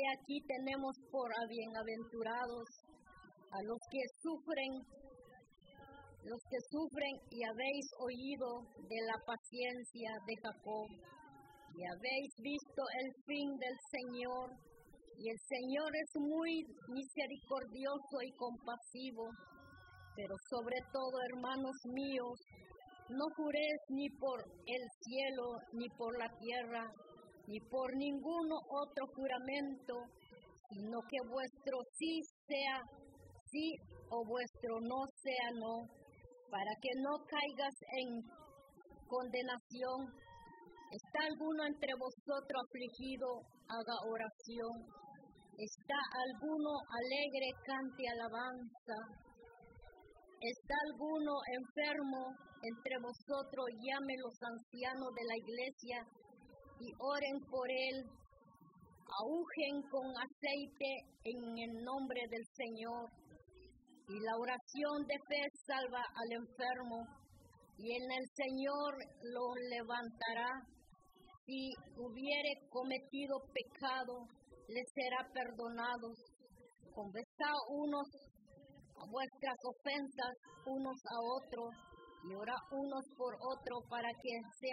aquí tenemos por bienaventurados a los que sufren y habéis oído de la paciencia de Jacob y habéis visto el fin del Señor. Y el Señor es muy misericordioso y compasivo, pero sobre todo, hermanos míos, no juréis ni por el cielo, ni por la tierra, ni por ningún otro juramento, sino que vuestro sí sea sí o vuestro no sea no, para que no caigas en condenación. ¿Está alguno entre vosotros afligido? Haga oración. ¿Está alguno alegre? Cante alabanza. ¿Está alguno enfermo entre vosotros? Llame los ancianos de la iglesia y oren por él. Aújen con aceite en el nombre del Señor. Y la oración de fe salva al enfermo, y en el Señor lo levantará. Si hubiere cometido pecado, le será perdonado. Confesad unos a vuestras ofensas unos a otros, y orad unos por otros para que sea